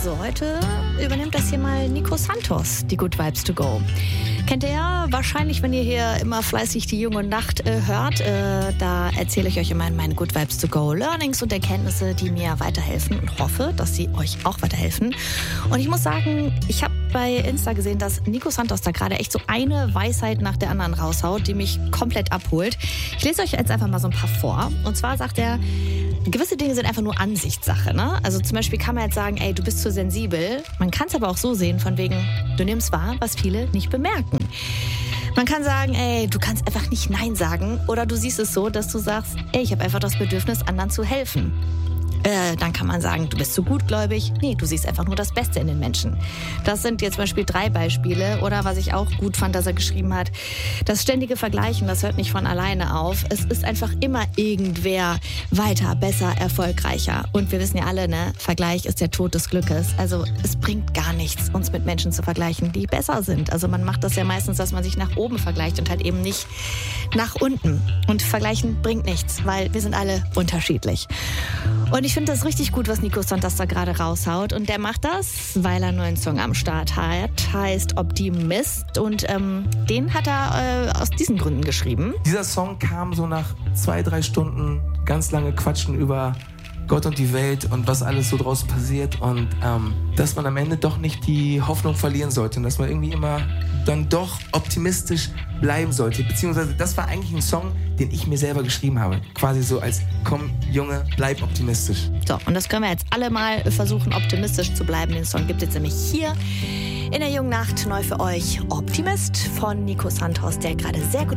So, heute übernimmt das hier mal Nico Santos, die Good Vibes to Go. Kennt ihr ja wahrscheinlich, wenn ihr hier immer fleißig die Junge Nacht hört. Da erzähle ich euch immer meine Good Vibes to Go Learnings und Erkenntnisse, die mir weiterhelfen und hoffe, dass sie euch auch weiterhelfen. Und ich muss sagen, ich habe bei Insta gesehen, dass Nico Santos da gerade echt so eine Weisheit nach der anderen raushaut, die mich komplett abholt. Ich lese euch jetzt einfach mal so ein paar vor. Und zwar sagt er, gewisse Dinge sind einfach nur Ansichtssache, ne? Also zum Beispiel kann man jetzt sagen, ey, du bist zu sensibel. Man kann es aber auch so sehen, von wegen, du nimmst wahr, was viele nicht bemerken. Man kann sagen, ey, du kannst einfach nicht Nein sagen. Oder du siehst es so, dass du sagst, ey, ich habe einfach das Bedürfnis, anderen zu helfen. Dann kann man sagen, du bist zu gutgläubig. Nee, du siehst einfach nur das Beste in den Menschen. Das sind jetzt zum Beispiel 3 Beispiele. Oder was ich auch gut fand, dass er geschrieben hat, das ständige Vergleichen, das hört nicht von alleine auf. Es ist einfach immer irgendwer weiter, besser, erfolgreicher. Und wir wissen ja alle, ne, Vergleich ist der Tod des Glückes. Also es bringt gar nichts, uns mit Menschen zu vergleichen, die besser sind. Also man macht das ja meistens, dass man sich nach oben vergleicht und halt eben nicht nach unten. Und Vergleichen bringt nichts, weil wir sind alle unterschiedlich. Und ich finde das richtig gut, was Nico Santos da gerade raushaut. Und der macht das, weil er einen neuen Song am Start hat. Heißt Optimist. Und den hat er aus diesen Gründen geschrieben. Dieser Song kam so nach 2-3 Stunden ganz lange Quatschen über Gott und die Welt und was alles so draus passiert. Und dass man am Ende doch nicht die Hoffnung verlieren sollte. Und dass man irgendwie immer dann doch optimistisch bleiben sollte. Beziehungsweise das war eigentlich ein Song, den ich mir selber geschrieben habe. Quasi so als, komm Junge, bleib optimistisch. So, und das können wir jetzt alle mal versuchen, optimistisch zu bleiben. Den Song gibt es jetzt nämlich hier in der Jungen Nacht neu für euch. Optimist von Nico Santos, der gerade sehr gut